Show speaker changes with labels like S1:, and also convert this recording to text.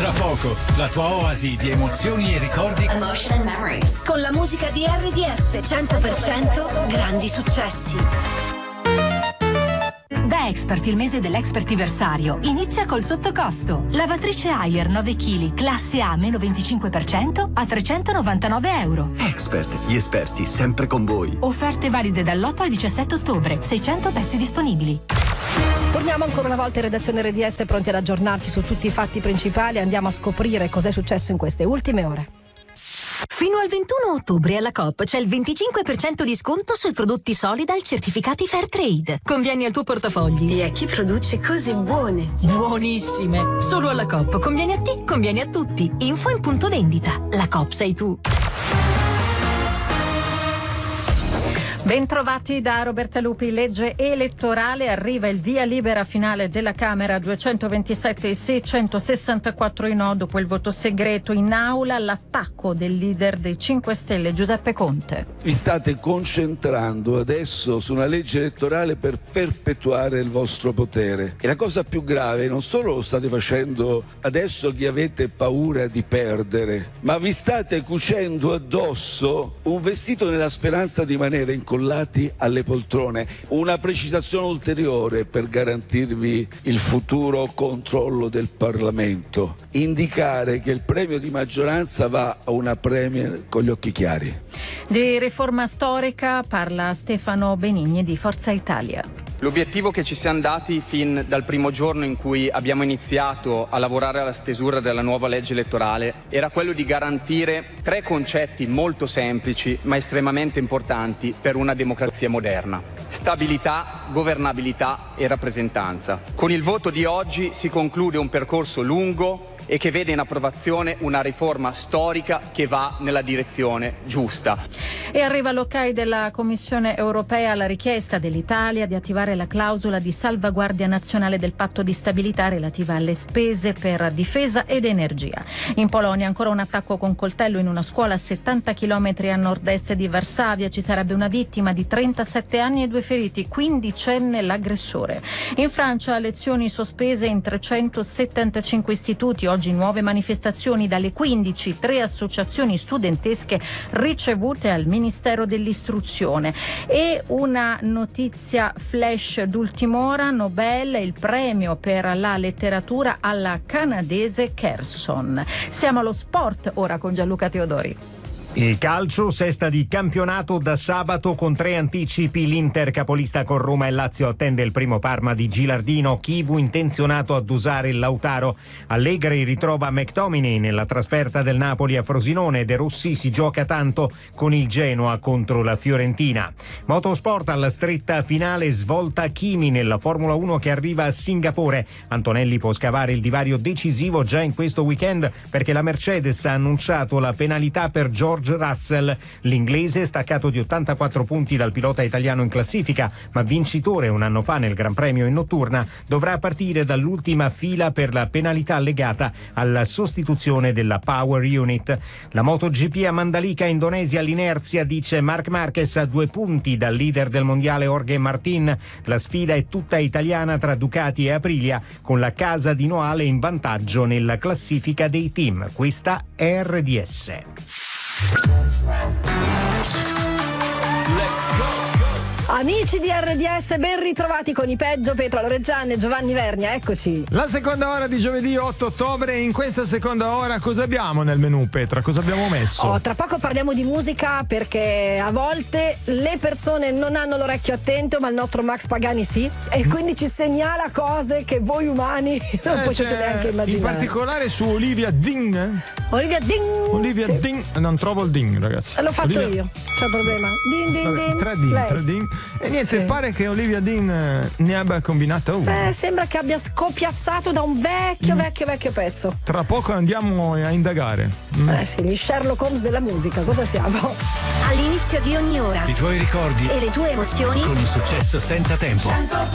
S1: Tra poco, la tua oasi di emozioni e ricordi.
S2: Emotion and Memories.
S3: Con la musica di RDS 100% grandi successi.
S4: Da Expert, il mese dell'expertiversario inizia col sottocosto. Lavatrice Haier 9 kg, classe A meno 25% a €399.
S5: Expert, gli esperti sempre con voi.
S4: Offerte valide dall'8 al 17 ottobre, 600 pezzi disponibili.
S6: Torniamo ancora una volta in redazione RDS, pronti ad aggiornarci su tutti i fatti principali. Andiamo a scoprire cos'è successo in queste ultime ore.
S3: Fino al 21 ottobre alla Coop c'è il 25% di sconto sui prodotti Solidal certificati Fairtrade. Convieni al tuo portafogli e a chi produce cose buone. Buonissime! Solo alla Coop. Convieni a te, convieni a tutti. Info in punto vendita. La Coop sei tu.
S6: Bentrovati da Roberta Lupi. Legge elettorale, arriva il via libera finale della Camera, 227 e 664 i no dopo il voto segreto in aula, l'attacco del leader dei 5 Stelle Giuseppe Conte.
S7: Vi state concentrando adesso su una legge elettorale per perpetuare il vostro potere e la cosa più grave, non solo lo state facendo adesso che avete paura di perdere, ma vi state cucendo addosso un vestito nella speranza di rimanere incollati alle poltrone. Una precisazione ulteriore per garantirvi il futuro controllo del Parlamento: indicare che il premio di maggioranza va a una premier con gli occhi chiari.
S6: Di riforma storica parla Stefano Benigni di Forza Italia.
S8: L'obiettivo che ci siamo dati fin dal primo giorno in cui abbiamo iniziato a lavorare alla stesura della nuova legge elettorale era quello di garantire 3 concetti molto semplici ma estremamente importanti per una democrazia moderna: stabilità, governabilità e rappresentanza. Con il voto di oggi si conclude un percorso lungo e che vede in approvazione una riforma storica che va nella direzione giusta.
S6: E arriva l'ok della Commissione europea alla richiesta dell'Italia di attivare la clausola di salvaguardia nazionale del patto di stabilità relativa alle spese per difesa ed energia. In Polonia ancora un attacco con coltello in una scuola a 70 km a nord-est di Varsavia. Ci sarebbe una vittima di 37 anni e 2 feriti, 15enne l'aggressore. In Francia lezioni sospese in 375 istituti. Oggi nuove manifestazioni dalle 15, 3 associazioni studentesche ricevute al Ministero dell'Istruzione. E una notizia flash d'ultim'ora: Nobel, il premio per la letteratura alla canadese Kherson. Siamo allo sport ora con Gianluca Teodori.
S9: Il calcio, sesta di campionato da sabato con 3 anticipi. L'Inter, capolista con Roma e Lazio, attende il primo Parma di Gilardino. Chivu intenzionato ad usare il Lautaro. Allegri ritrova McTominay nella trasferta del Napoli a Frosinone. De Rossi si gioca tanto con il Genoa contro la Fiorentina. Motorsport, alla stretta finale, svolta Kimi nella Formula 1 che arriva a Singapore. Antonelli può scavare il divario decisivo già in questo weekend perché la Mercedes ha annunciato la penalità per George Russell. L'inglese, staccato di 84 punti dal pilota italiano in classifica, ma vincitore un anno fa nel Gran Premio in notturna, dovrà partire dall'ultima fila per la penalità legata alla sostituzione della Power Unit. La MotoGP a Mandalika, Indonesia, l'inerzia, dice Marc Marquez, a 2 punti dal leader del mondiale Jorge Martin. La sfida è tutta italiana tra Ducati e Aprilia, con la casa di Noale in vantaggio nella classifica dei team. Questa è RDS.
S6: Amici di RDS, ben ritrovati con i peggio. Petra Loreggiani e Giovanni Vernia, eccoci.
S10: La seconda ora di giovedì 8 ottobre. In questa seconda ora cosa abbiamo nel menù, Petra? Cosa abbiamo messo?
S6: Tra poco parliamo di musica, perché a volte le persone non hanno l'orecchio attento, ma il nostro Max Pagani sì, e quindi ci segnala cose che voi umani non potete neanche immaginare.
S10: In particolare su Olivia Dean.
S6: Olivia Dean.
S10: Olivia
S6: sì.
S10: Dean. Non trovo il Dean, ragazzi.
S6: L'ho fatto io, c'è il problema. Din, din, din.
S10: 3 Dean, 3 Dean. E niente,
S6: Sì.
S10: pare che Olivia Dean ne abbia combinata una.
S6: Sembra che abbia scopiazzato da un vecchio pezzo.
S10: Tra poco andiamo a indagare.
S6: Sì, gli Sherlock Holmes della musica, cosa siamo?
S3: All'inizio di ogni ora
S1: I tuoi ricordi
S3: e le tue emozioni
S1: con un successo senza tempo.